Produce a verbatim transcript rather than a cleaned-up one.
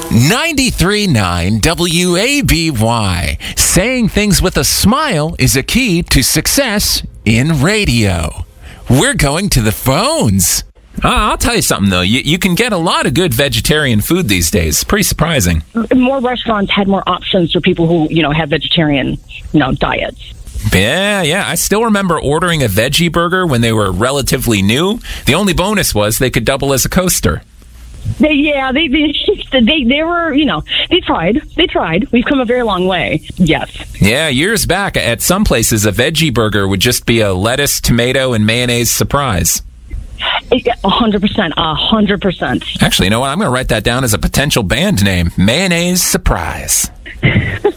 ninety-three point nine W A B Y. Saying things with a smile is a key to success in radio. We're going to the phones. Uh, I'll tell you something, though. You, you can get a lot of good vegetarian food these days. Pretty surprising. More restaurants had more options for people who, you know, have vegetarian, you know, diets. Yeah, yeah. I still remember ordering a veggie burger when they were relatively new. The only bonus was they could double as a coaster. They, yeah, they, they, they, they were, you know, they tried. They tried. We've come a very long way. Yes. Yeah, years back, at some places, a veggie burger would just be a lettuce, tomato, and mayonnaise surprise. A hundred percent. A hundred percent. Actually, you know what? I'm going to write that down as a potential band name. Mayonnaise Surprise.